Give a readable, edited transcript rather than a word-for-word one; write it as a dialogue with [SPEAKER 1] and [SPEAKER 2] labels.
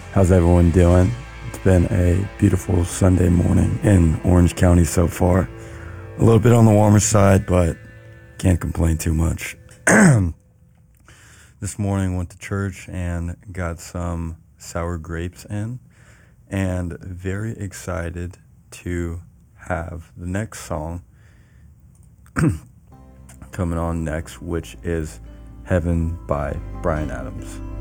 [SPEAKER 1] How's everyone doing? It's been a beautiful Sunday morning in Orange County so far. A little bit on the warmer side, but can't complain too much. This morning went to church and got some sour grapes in, and very excited to have the next song coming on next, which is Heaven by Bryan Adams.